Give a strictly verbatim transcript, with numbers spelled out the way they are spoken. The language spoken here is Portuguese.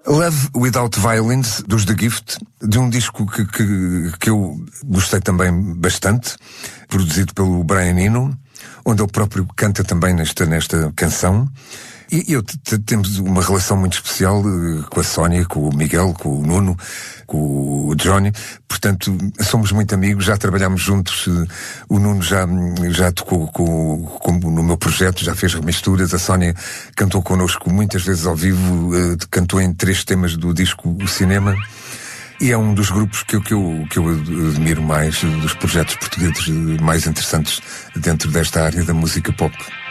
Love Without Violence, dos The Gift, de um disco que, que, que eu gostei também bastante, produzido pelo Brian Eno, onde ele próprio canta também nesta, nesta canção. E eu t- temos uma relação muito especial uh, com a Sónia, com o Miguel, com o Nuno, com o Johnny. Portanto, somos muito amigos, já trabalhámos juntos. Uh, o Nuno já, já tocou com, com, no meu projeto, já fez remisturas. A Sónia cantou connosco muitas vezes ao vivo, uh, cantou em três temas do disco O Cinema. E é um dos grupos que eu, que eu, que eu admiro mais, dos projetos portugueses mais interessantes dentro desta área da música pop.